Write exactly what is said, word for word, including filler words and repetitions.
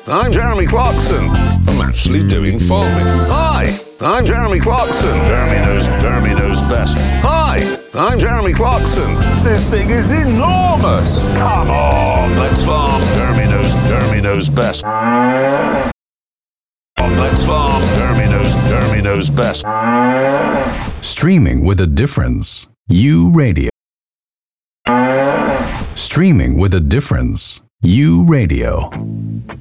I'm Jeremy Clarkson. I'm actually doing farming. Hi, I'm Jeremy Clarkson. Jeremy knows, Jeremy knows best. Hi, I'm Jeremy Clarkson. This thing is enormous. Come on, let's farm. Jeremy knows, Jeremy knows best. Let's farm. Jeremy knows, Jeremy knows best. Streaming with a difference. U Radio. Streaming with a difference. U Radio.